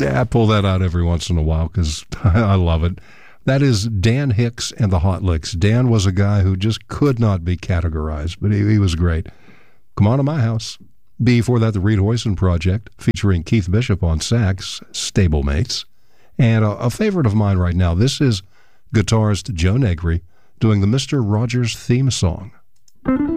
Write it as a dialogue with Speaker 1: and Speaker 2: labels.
Speaker 1: Yeah, I pull that out every once in a while because I love it. That is Dan Hicks and the Hot Licks. Dan was a guy who just could not be categorized, but he was great. Come On to My House. Before that, the Reed Hoyson Project, featuring Keith Bishop on sax, Stablemates. And a favorite of mine right now, this is guitarist Joe Negri doing the Mr. Rogers theme song.